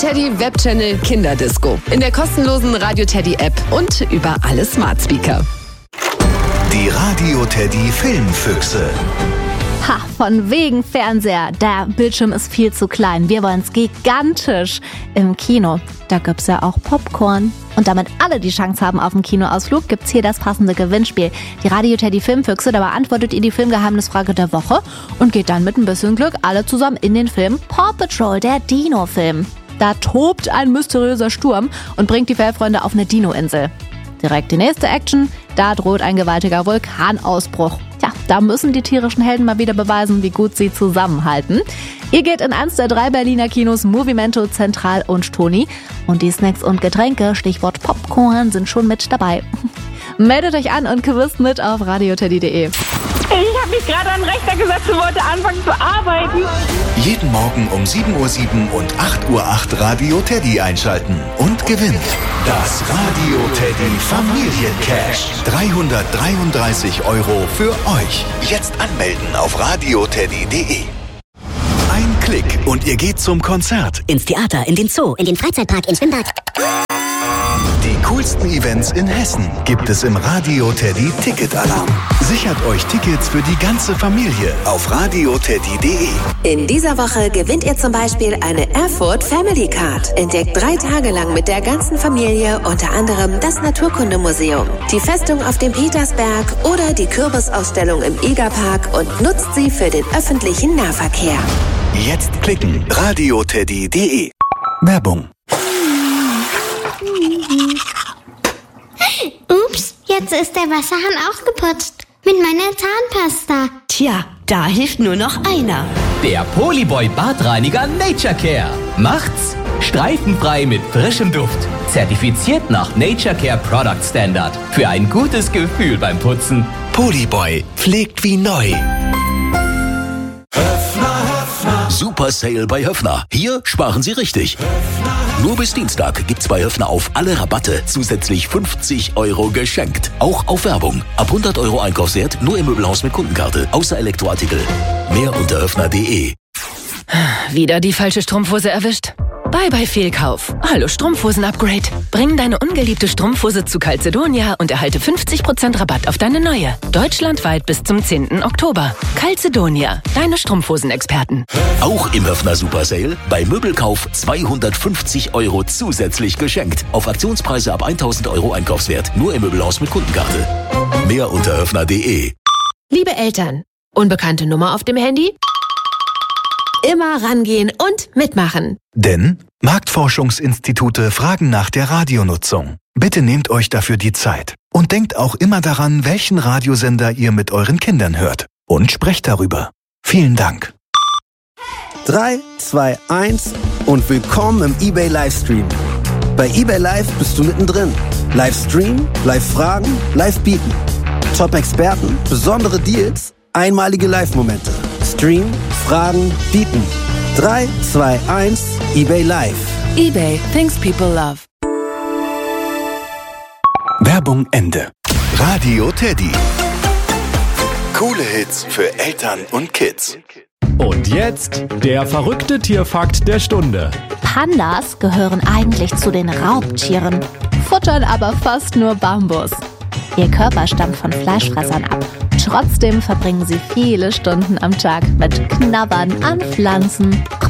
Teddy Webchannel Kinderdisco. In der kostenlosen Radio Teddy App und über alle Smart Speaker. Die Radio Teddy Filmfüchse. Ha, von wegen Fernseher. Der Bildschirm ist viel zu klein. Wir wollen's gigantisch. Im Kino, da gibt's ja auch Popcorn. Und damit alle die Chance haben auf einen Kinoausflug, gibt's hier das passende Gewinnspiel. Die Radio Teddy Filmfüchse, da beantwortet ihr die Filmgeheimnisfrage der Woche und geht dann mit ein bisschen Glück alle zusammen in den Film Paw Patrol, der Dino-Film. Da tobt ein mysteriöser Sturm und bringt die Fellfreunde auf eine Dino-Insel. Direkt die nächste Action, da droht ein gewaltiger Vulkanausbruch. Tja, da müssen die tierischen Helden mal wieder beweisen, wie gut sie zusammenhalten. Ihr geht in eins der 3 Berliner Kinos Movimento, Zentral und Toni. Und die Snacks und Getränke, Stichwort Popcorn, sind schon mit dabei. Meldet euch an und quizt mit auf radioteddy.de. Ich habe mich gerade an den Rechner gesetzt und wollte anfangen zu arbeiten. Jeden Morgen um 7:07 Uhr und 8:08 Uhr Radio Teddy einschalten und gewinnt das Radio Teddy Familiencash. 333 € für euch. Jetzt anmelden auf radioteddy.de. Ein Klick und ihr geht zum Konzert. Ins Theater, in den Zoo, in den Freizeitpark, ins Schwimmbad. Die coolsten Events in Hessen gibt es im Radio Teddy Ticketalarm. Sichert euch Tickets für die ganze Familie auf radioteddy.de. In dieser Woche gewinnt ihr zum Beispiel eine Erfurt Family Card. Entdeckt 3 Tage lang mit der ganzen Familie unter anderem das Naturkundemuseum, die Festung auf dem Petersberg oder die Kürbisausstellung im Egerpark und nutzt sie für den öffentlichen Nahverkehr. Jetzt klicken radioteddy.de. Werbung. Ups, jetzt ist der Wasserhahn ausgeputzt. Mit meiner Zahnpasta. Tja, da hilft nur noch einer. Der Polyboy Badreiniger Nature Care. Macht's streifenfrei mit frischem Duft. Zertifiziert nach Nature Care Product Standard. Für ein gutes Gefühl beim Putzen. Polyboy pflegt wie neu. Super Sale bei Höffner. Hier sparen Sie richtig. Nur bis Dienstag gibt's bei Höffner auf alle Rabatte zusätzlich 50 € geschenkt. Auch auf Werbung. Ab 100 € Einkaufswert nur im Möbelhaus mit Kundenkarte. Außer Elektroartikel. Mehr unter höffner.de. Wieder die falsche Strumpfhose erwischt? Bye Fehlkauf. Hallo Strumpfhosen-Upgrade. Bring deine ungeliebte Strumpfhose zu Calzedonia und erhalte 50% Rabatt auf deine neue. Deutschlandweit bis zum 10. Oktober. Calzedonia, deine Strumpfhosenexperten. Auch im Höffner Super Sale. Bei Möbelkauf 250 € zusätzlich geschenkt. Auf Aktionspreise ab 1000 € Einkaufswert. Nur im Möbelhaus mit Kundenkarte. Mehr unter höffner.de. Liebe Eltern, unbekannte Nummer auf dem Handy? Immer rangehen und mitmachen. Denn Marktforschungsinstitute fragen nach der Radionutzung. Bitte nehmt euch dafür die Zeit. Und denkt auch immer daran, welchen Radiosender ihr mit euren Kindern hört. Und sprecht darüber. Vielen Dank. 3, 2, 1 und willkommen im eBay Livestream. Bei eBay Live bist du mittendrin. Livestream, Live-Fragen, Live-Bieten. Top-Experten, besondere Deals, einmalige Live-Momente. Stream, Fragen, Bieten. 3, 2, 1, eBay Live. eBay, things people love. Werbung Ende. Radio Teddy. Coole Hits für Eltern und Kids. Und jetzt der verrückte Tierfakt der Stunde. Pandas gehören eigentlich zu den Raubtieren, futtern aber fast nur Bambus. Ihr Körper stammt von Fleischfressern ab. Trotzdem verbringen sie viele Stunden am Tag mit Knabbern an Pflanzen.